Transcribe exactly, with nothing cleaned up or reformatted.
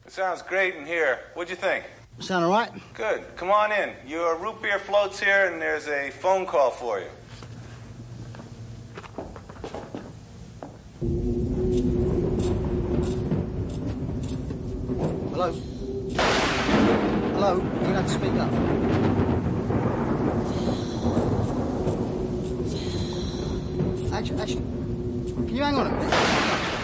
It sounds great in here. What'd you think? Sound all right? Good. Come on in. Your root beer floats here, and there's a phone call for you. Hello? Hello? You're going to have to speak up. Actually, actually, can you hang on a minute?